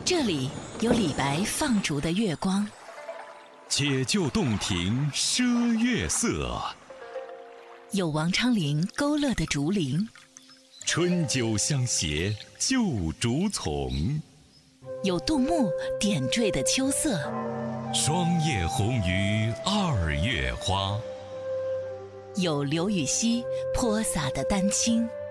这里有李白放逐的月光， 解救洞庭赊月色， 有王昌龄勾勒的竹林， 春酒相携旧竹丛， 有杜牧点缀的秋色， 霜叶红于二月花， 有刘禹锡泼洒的丹青。